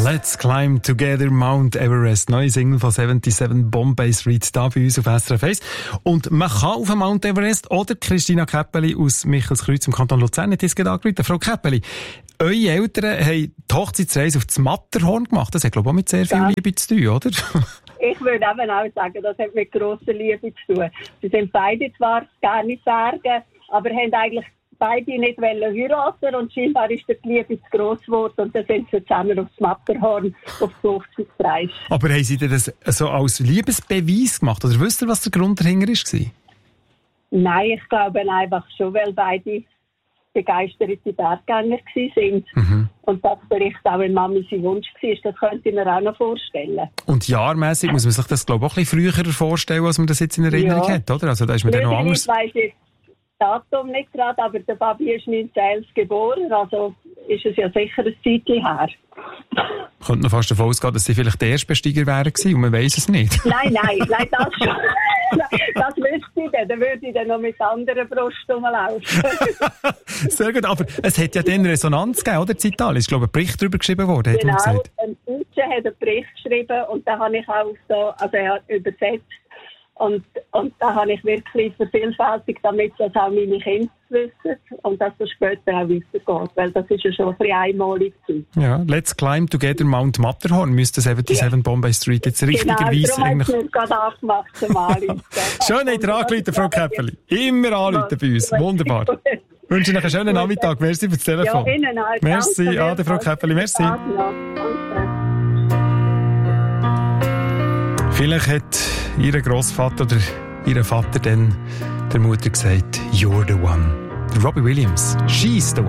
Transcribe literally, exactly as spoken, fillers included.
Let's Climb Together Mount Everest. Neue Single von siebenundsiebzig Bombay Street da bei uns auf S R F eins. Und man kann auf dem Mount Everest, oder Christina Käppeli aus Michelskreuth im Kanton Luzern hat uns gerade angerufen. Frau Käppeli, eure Eltern haben die Hochzeitsreise auf das Matterhorn gemacht. Das hat, glaube ich, auch mit sehr viel ja. Liebe zu tun, oder? Ich würde eben auch sagen, das hat mit grosser Liebe zu tun. Sie sind beide zwar gerne Berge, aber haben eigentlich beide nicht heiraten und scheinbar ist die Liebe zu gross geworden und dann sind sie zusammen aufs Matterhorn auf die Hochzeitsreise. Aber haben Sie das so als Liebesbeweis gemacht? Oder wisst ihr, was der Grund dahinter war? Nein, ich glaube einfach schon, weil beide begeisterte Berggänger waren. Mhm. Und das vielleicht auch, wenn Mami sein Wunsch war, das könnte ich mir auch noch vorstellen. Und jahrmässig muss man sich das, glaube ich, auch ein bisschen früher vorstellen, als man das jetzt in Erinnerung ja. hat, oder? Also da ist man dann noch anders. Datum nicht gerade, aber der Babi ist neunzehnhundertelf geboren, also ist es ja sicher ein Zeitchen her. Ich könnte noch fast davon ausgehen, dass Sie vielleicht der Erstbesteiger wären gewesen und man weiss es nicht. Nein, nein, nein, das schon. Das wüsste ich dann, dann würde ich dann noch mit anderen Brust rumlaufen. Sehr gut, aber es hat ja dann Resonanz gegeben, oder? Zital, ist, glaube ich, ein Bericht darüber geschrieben worden, hat genau, man gesagt. ein Deutscher hat einen Bericht geschrieben und da habe ich auch so, also er hat übersetzt. Und, und da habe ich wirklich vervielfältigt, damit das auch meine Kinder wissen und dass das später auch weitergeht, weil das ist ja schon ein bisschen einmalig gewesen. Ja, Let's Climb Together Mount Matterhorn müsste siebenundsiebzig ja. Bombay Street jetzt richtigerweise... Genau, darum habe ich gerade angemacht zum Anrufen. Schön, habt ihr angerufen, Frau Käppeli. Immer anrufen bei uns, wunderbar. Ich wünsche Ihnen einen schönen Nachmittag, merci für das Telefon. Ja, Ihnen auch. Merci, Ade, Frau Käppeli, merci. Vielleicht hat Ihr Grossvater oder Ihr Vater dann der Mutter gesagt, you're the one. Robbie Williams, she's the one.